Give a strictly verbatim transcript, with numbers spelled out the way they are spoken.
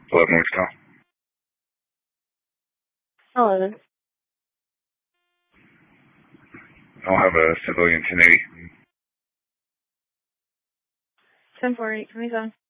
eleven Wichita. eleven. I'll have a civilian ten eighty. ten four eight, can we go?